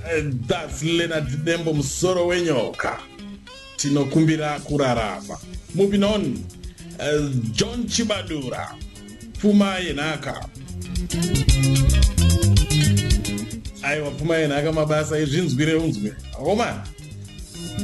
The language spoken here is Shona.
That's Leonard Dembo Musoro wenyoka. Tinokumbira kurarama. Moving on, John Chibadura, Puma Yenaka. Aiwa Puma Yenaka mabasa ezvinzwire unzwe. Oma.